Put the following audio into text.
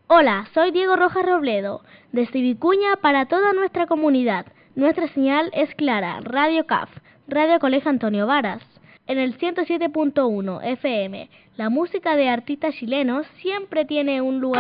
Hola, soy Diego Rojas Robledo, desde Vicuña para toda nuestra comunidad. Nuestra señal es clara, Radio CAF, Radio Colegio Antonio Varas. En el 107.1 FM, la música de artistas chilenos siempre tiene un lugar